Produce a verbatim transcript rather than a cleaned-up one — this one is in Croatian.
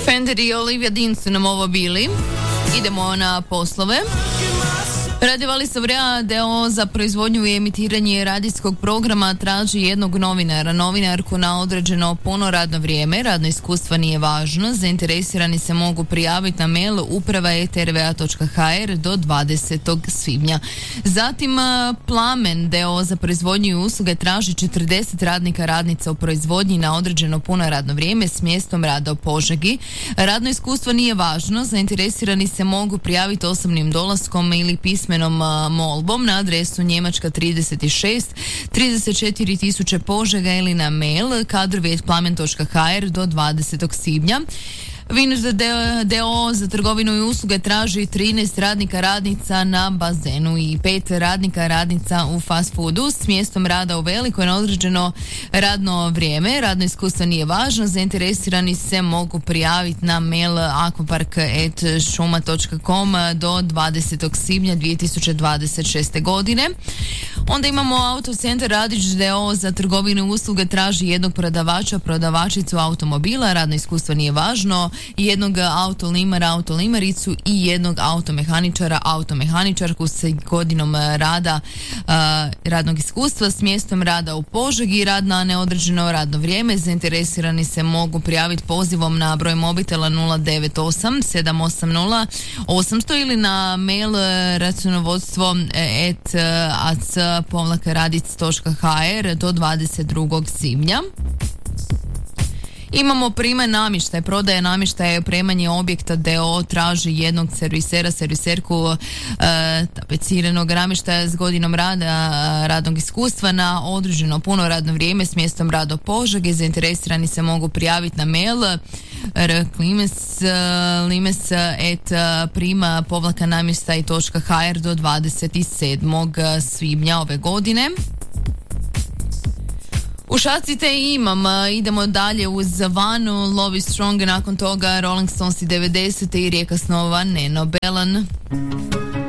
Fender i Olivia Dean su nam ovo bili. Idemo na poslove. Radio Valisov Rea d o o za proizvodnju i emitiranje radijskog programa traži jednog novinara, novinarku na određeno puno radno vrijeme. Radno iskustvo nije važno. Zainteresirani se mogu prijaviti na mail uprava et er ve a točka ha er do dvadesetog svibnja. Zatim Plamen d o o za proizvodnju i usluge traži četrdeset radnika radnica u proizvodnji na određeno puno radno vrijeme s mjestom rada u Požegi. Radno iskustvo nije važno. Zainteresirani se mogu prijaviti osobnim dolaskom ili pismenom molbom na adresu Njemačka trideset šest trideset četiri tisuće Požega ili na mail kadrovi et plamen točka ha er do dvadesetog svibnja. Viners d o o za trgovinu i usluge traži trinaest radnika radnica na bazenu i pet radnika radnica u fast foodu s mjestom rada u Velikoj na određeno radno vrijeme. Radno iskustvo nije važno. Zainteresirani se mogu prijaviti na mail aquapark et šuma točka com do dvadesetog svibnja dvije tisuće dvadeset šeste. godine. Onda imamo Autocentar Radić d o o za trgovinu i usluge traži jednog prodavača, prodavačicu automobila. Radno iskustvo nije važno. Jednog autolimara, autolimaricu i jednog automehaničara, automehaničarku s godinom rada, uh, radnog iskustva s mjestom rada u Požegi, rad na neodređeno radno vrijeme. Zainteresirani se mogu prijaviti pozivom na broj mobitela nula devet osam sedam osam nula osam zero zero ili na mail računovodstvo et ac povlaka radic točka ha er do dvadeset drugog svibnja. Imamo prime namještaj, prodaje namještaja i opremanje objekta d o o traži jednog servisera, serviserku e, tapeciranog namještaja s godinom rada, radnog iskustva na određeno puno radno vrijeme s mjestom rada u Požegi. Zainteresirani se mogu prijaviti na mail rklimes limes et prima povlaka namještaj točka ha er do dvadeset sedmog svibnja ove godine. U šacite imam, idemo dalje uz Vanu, Love is Strong, nakon toga Rolling Stones i devedesete i Rijeka snova, Neno Belan.